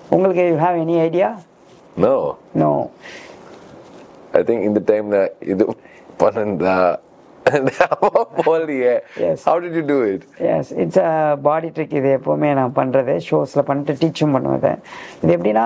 உங்களுக்கு you have any idea? No. No. I think in the time that இது பண்ணா போலியே. Yes. How did you do it? Yes, it's a body trick. இது எப்போவுமே நான் பண்ணுறது ஷோஸில் பண்ணிட்டு டீச்சும் பண்ணுவேன். இது எப்படின்னா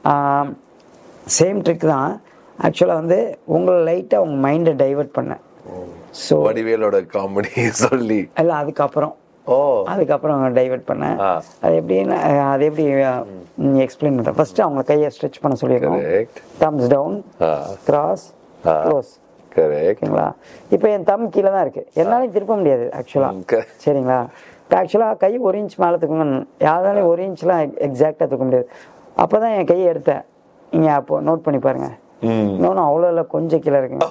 சேம் ட்ரிக் தான். ஆக்சுவலாக வந்து உங்களை லைட்டாக உங்கள் மைண்டை டைவர்ட் பண்ணேன். ஸோ வடிவேலோட காமெடி சொல்லி இல்லை அதுக்கப்புறம் டைவர்ட் பண்ணேன். அது எப்படின்னா அது எப்படி எக்ஸ்பிளைன் பண்ணுறேன். ஃபர்ஸ்ட் அவங்க கையை ஸ்ட்ரெச் பண்ண சொல்லியிருக்கோம். Thumbs down, cross, close. ஓகேங்களா? இப்போ என் தம் கீழே தான் இருக்கு, என்னாலையும் திருப்ப முடியாது ஆக்சுவலாக. சரிங்களா? இப்போ ஆக்சுவலாக கை 1 இன்ச் மேலே தூக்கணும். யாராலையும் 1 இன்ச்லாம் எக்ஸாக்டாக தூக்க முடியாது. அப்போ தான் என் கையை எடுத்தேன். நீங்கள் அப்போ நோட் பண்ணி பாருங்க. இன்னொன்று அவ்வளோ இல்லை, கொஞ்சம் கீழே இருக்குங்க.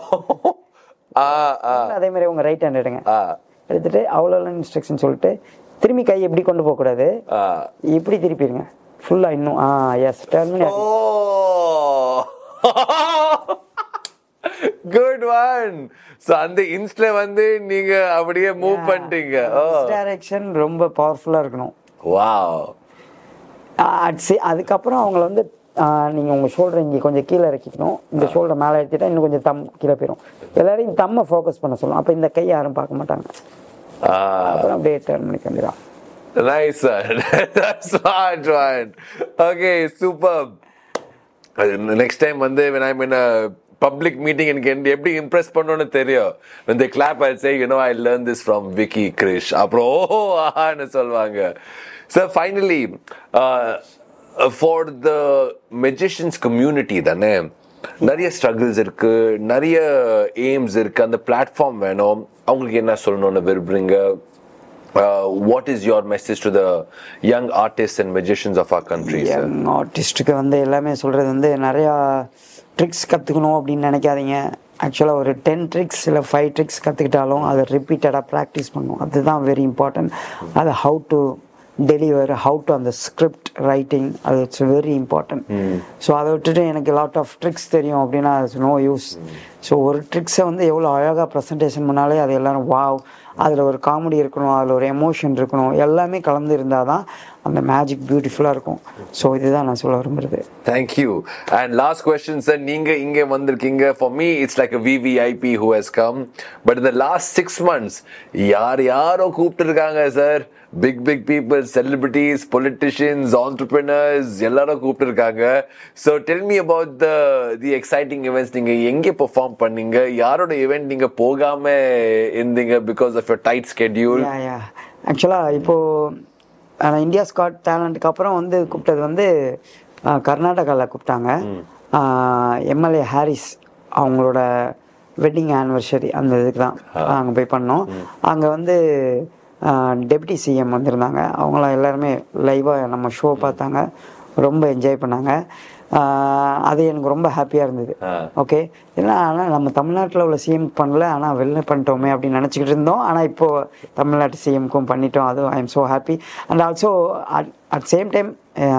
அதே மாதிரி உங்க ரைட் ஹேண்ட் எடுங்க. எடுத்துட்டு அவ்வளோ இன்ஸ்ட்ரக்ஷன் சொல்லிட்டு திரும்பி கை எப்படி கொண்டு போக கூடாது, இப்படி திருப்பிடுங்க ஃபுல்லா. இன்னும் எஸ் டர்ன் பண்ணி. Good one. சோ அந்த இன்ஸ்ட்ல வந்து நீங்க அப்படியே மூவ் பண்ணிட்டீங்க. டைரக்ஷன் ரொம்ப பவர்ஃபுல்லா இருக்கணும். வாவ். அதுக்கப்புறம் அவங்கள வந்து நீங்க உங்க ஷோல்டர் இங்கே கொஞ்சம் கீழே இறக்கிக்கணும். இந்த ஷோல்டர் மேலே எடுத்துட்டா இன்னும் கொஞ்சம் தம் கீழே போயிடும். எல்லாரையும் தம்மை ஃபோக்கஸ் பண்ண சொல்லணும். அப்போ இந்த கை யாரும் பார்க்க மாட்டாங்க. அப்புறம் அப்படியே டர்ன் பண்ணி கண்டிப்பாக. Nice sir. That's smart one. Okay, superb. Next time வந்து when I'm in a public meeting எனக்கு எப்படி இம்ப்ரெஸ் பண்ணணும்னு தெரியும். When they clap I'll say, you know, I learned this from Vicky Krish. அப்புறம் ஆன்னு சொல்வாங்க. So finally, for the magicians community தானே நிறைய ஸ்ட்ரகிள்ஸ் இருக்கு, நிறைய எய்ம்ஸ் இருக்கு. அந்த பிளாட்ஃபார்ம் வேணும். அவங்களுக்கு என்ன சொல்லணும்னு விரும்புறீங்க? What is your message to the young artists and magicians of our country? Young artistக்கு வந்து எல்லாமே சொல்றது வந்து நிறைய ட்ரிக்ஸ் கற்றுக்கணும் அப்படின்னு நினைக்காதீங்க. ஆக்சுவலாக ஒரு 10 ட்ரிக்ஸ் இல்லை 5 ட்ரிக்ஸ் கற்றுக்கிட்டாலும் அதை ரிப்பீட்டடாக ப்ராக்டிஸ் பண்ணணும். அதுதான் வெரி இம்பார்ட்டன்ட். அது how to deliver, how to அந்த ஸ்கிரிப்ட் ரைட்டிங், அது இட்ஸ் வெரி இம்பார்ட்டன்ட். ஸோ அதை விட்டுட்டு எனக்கு லாட் ஆஃப் ட்ரிக்ஸ் தெரியும் அப்படின்னா அது நோ யூஸ். ஸோ ஒரு ட்ரிக்ஸை வந்து எவ்வளோ அழகாக ப்ரெசன்டேஷன் பண்ணாலே அது எல்லாரும் வாவ், அதில் ஒரு காமெடி இருக்கணும், அதில் ஒரு எமோஷன் இருக்கணும், எல்லாமே கலந்து இருந்தால் தான் அந்த மேஜிக் பியூட்டிஃபுல்லாக இருக்கும். ஸோ இதுதான் நான் சொல்ல விரும்புறது. Thank you. And last question sir, நீங்க இங்கே வந்திருக்கீங்க. For me it's like a VVIP who has come, but in the last 6 months யாரோ கூப்பிட்டுருக்காங்க sir. big people, celebrities, politicians, entrepreneurs எல்லாரும் கூப்பிட்டுருக்காங்க. So tell me about the exciting events. நீங்க எங்கே perform பண்ணீங்க? யாரோட ஈவென்ட் நீங்க போகாம இருந்தீங்க because of your tight schedule? ஆக்சுவலாக இப்போது இந்தியாஸ் காட் டேலண்ட்டுக்கு அப்புறம் வந்து கூப்பிட்டது வந்து கர்நாடகாவில் கூப்பிட்டாங்க. எம்எல்ஏ ஹாரிஸ் அவங்களோட வெட்டிங் ஆனிவர்சரி அந்த இதுக்கு தான் அங்கே போய் பண்ணோம். அங்கே வந்து டெப்யூட்டி சிஎம் வந்திருந்தாங்க. அவங்களாம் எல்லாருமே லைவாக நம்ம ஷோ பார்த்தாங்க, ரொம்ப என்ஜாய் பண்ணாங்க. அது எனக்கு ரொம்ப ஹாப்பியாக இருந்தது. ஓகே, ஏன்னா ஆனால் நம்ம தமிழ்நாட்டில் உள்ள சிஎம் பண்ணல, ஆனால் வெளில பண்ணிட்டோமே அப்படின்னு நினச்சிக்கிட்டு இருந்தோம். ஆனால் இப்போது தமிழ்நாட்டு சிஎம்க்கும் பண்ணிட்டோம். அது I am so happy. And also at same time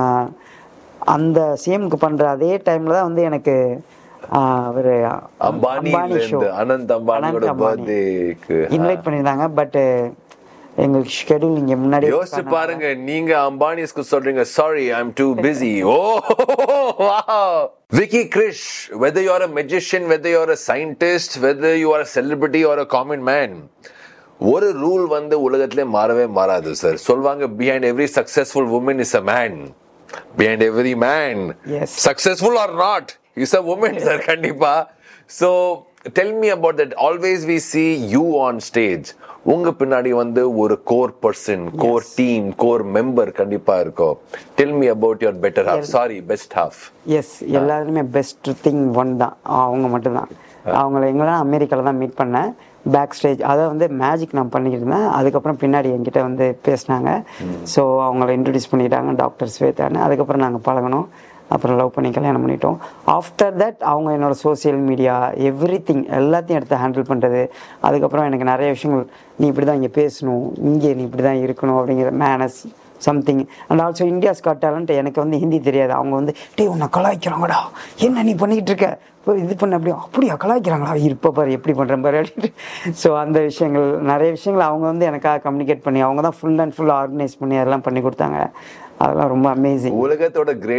அந்த சிஎம்க்கு பண்ணுற அதே டைமில் தான் வந்து எனக்கு ஒரு அம்பானி ஷோ, அனந்த் அம்பானி இன்வைட் பண்ணியிருந்தாங்க. பட் எங்களுக்கு ஷெட்யூல் இங்க முன்னாடி யோசிச்சு பாருங்க. நீங்க அம்பானிஸ்க்கு சொல்றீங்க sorry I'm too busy. Oh wow. Vicky Krish, whether you're a magician, whether you're a scientist, whether you are a celebrity or a common man, ஒரு ரூல் வந்து உலகத்திலே மாறவே மாறாது சார். சொல்வாங்க behind every successful woman is a man, behind every man, yes, successful or not, is a woman sir. கண்டிப்பா. So tell me about that. Always we see you on stage. உங்க பின்னாடி வந்து ஒரு core person, core team, core member கண்டிப்பா இருக்கும். Tell me about your better half. Sorry, best half. S, எல்லாருமே best thing one தான். அவங்க மட்டும்தான். அவங்கள எங்கெல்லாம் அமெரிக்காவில் தான் மீட் பண்ணேன் பேக் ஸ்டேஜ். அதை வந்து மேஜிக் நான் பண்ணிக்கிட்டு இருந்தேன். அதுக்கப்புறம் பின்னாடி என்கிட்ட வந்து பேசினாங்க. ஸோ அவங்கள இன்ட்ரடியூஸ் பண்ணிட்டாங்க டாக்டர் ஸ்வேதான்னு. அதுக்கப்புறம் நாங்கள் பழகணும். அப்புறம் லவ் பண்ணி கல்யாணம் பண்ணிட்டோம். ஆஃப்டர் தட் அவங்க என்னோட சோசியல் மீடியா எவ்ரிதிங் எல்லாத்தையும் எடுத்து ஹேண்டில் பண்ணுறது. அதுக்கப்புறம் எனக்கு நிறைய விஷயங்கள், நீ இப்படி தான் இங்கே பேசணும், இங்கே நீ இப்படி தான் இருக்கணும் அப்படிங்கிற manners something. And also India's God talent எனக்கு வந்து ஹிந்தி தெரியாது. அவங்க வந்து உன்னை கலாய்க்கிறாங்கடா, என்ன நீ பண்ணிக்கிட்டு இருக்க, இப்போ இது பண்ண அப்படியா கலாய்க்கிறாங்களா, இப்போ பாரு எப்படி பண்ணுறேன் பாரு அப்படின்ட்டு. ஸோ அந்த விஷயங்கள், நிறைய விஷயங்கள் அவங்க வந்து எனக்காக கம்யூனிகேட் பண்ணி அவங்க தான் ஃபுல் அண்ட் ஃபுல் ஆர்கனைஸ் பண்ணி அதெல்லாம் பண்ணி கொடுத்தாங்க. அதெல்லாம் ரொம்ப அமேசிங். உலகத்தோட